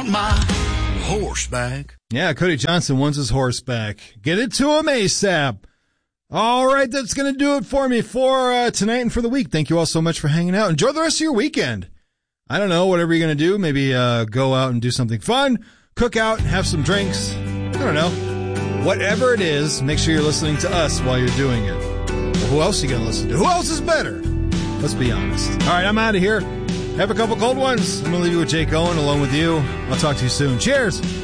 want my horse back. Yeah, Cody Johnson wants his horse back. Get it to him ASAP. All right, that's going to do it for me for tonight and for the week. Thank you all so much for hanging out. Enjoy the rest of your weekend. I don't know, whatever you're going to do. Maybe go out and do something fun, cook out, have some drinks. I don't know. Whatever it is, make sure you're listening to us while you're doing it. Well, who else are you going to listen to? Who else is better? Let's be honest. All right, I'm out of here. Have a couple cold ones. I'm going to leave you with Jake Owen along with you. I'll talk to you soon. Cheers.